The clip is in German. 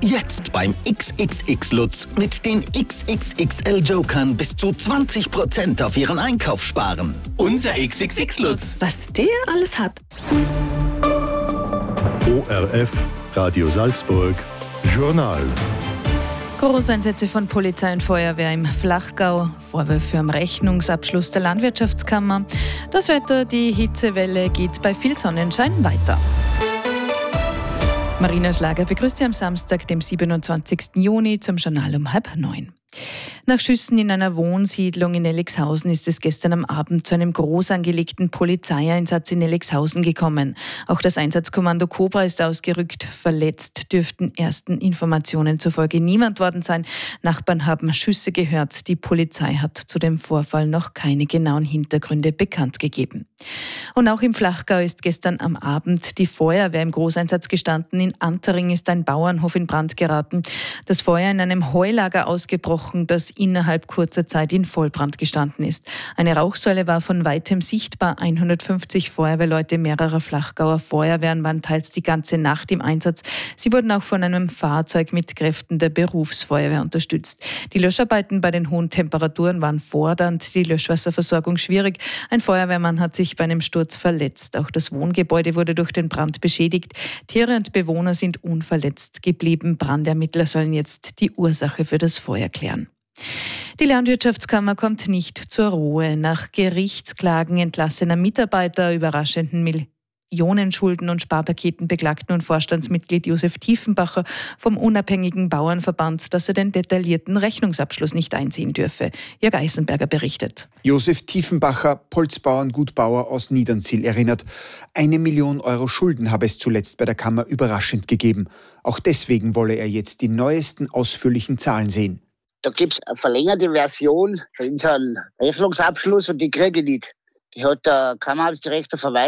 Jetzt beim XXX Lutz mit den XXXL Jokern bis zu 20% auf Ihren Einkauf sparen. Unser XXX Lutz. Was der alles hat. ORF, Radio Salzburg, Journal. Großeinsätze von Polizei und Feuerwehr im Flachgau, Vorwürfe am Rechnungsabschluss der Landwirtschaftskammer. Das Wetter, die Hitzewelle geht bei viel Sonnenschein weiter. Marina Schlager begrüßt Sie am Samstag, dem 27. Juni, zum Journal um 8:30. Nach Schüssen in einer Wohnsiedlung in Elixhausen ist es gestern am Abend zu einem groß angelegten Polizeieinsatz in Elixhausen gekommen. Auch das Einsatzkommando Cobra ist ausgerückt. Verletzt dürften ersten Informationen zufolge niemand worden sein. Nachbarn haben Schüsse gehört. Die Polizei hat zu dem Vorfall noch keine genauen Hintergründe bekannt gegeben. Und auch im Flachgau ist gestern am Abend die Feuerwehr im Großeinsatz gestanden. In Antering ist ein Bauernhof in Brand geraten. Das Feuer in einem Heulager ausgebrochen, das innerhalb kurzer Zeit in Vollbrand gestanden ist. Eine Rauchsäule war von weitem sichtbar. 150 Feuerwehrleute mehrerer Flachgauer Feuerwehren waren teils die ganze Nacht im Einsatz. Sie wurden auch von einem Fahrzeug mit Kräften der Berufsfeuerwehr unterstützt. Die Löscharbeiten bei den hohen Temperaturen waren fordernd, die Löschwasserversorgung schwierig. Ein Feuerwehrmann hat sich bei einem Sturz verletzt. Auch das Wohngebäude wurde durch den Brand beschädigt. Tiere und Bewohner sind unverletzt geblieben. Brandermittler sollen jetzt die Ursache für das Feuer klären. Die Landwirtschaftskammer kommt nicht zur Ruhe. Nach Gerichtsklagen entlassener Mitarbeiter, überraschenden Millionenschulden und Sparpaketen beklagt nun Vorstandsmitglied Josef Tiefenbacher vom unabhängigen Bauernverband, dass er den detaillierten Rechnungsabschluss nicht einsehen dürfe. Jörg Eisenberger berichtet. Josef Tiefenbacher, Holzbauern-Gutbauer aus Niedernsiel, erinnert, 1 Million Euro Schulden habe es zuletzt bei der Kammer überraschend gegeben. Auch deswegen wolle er jetzt die neuesten ausführlichen Zahlen sehen. Da gibt es eine verlängerte Version für unseren Rechnungsabschluss und die kriege ich nicht. Die hat der Kammerdirektor verweigert.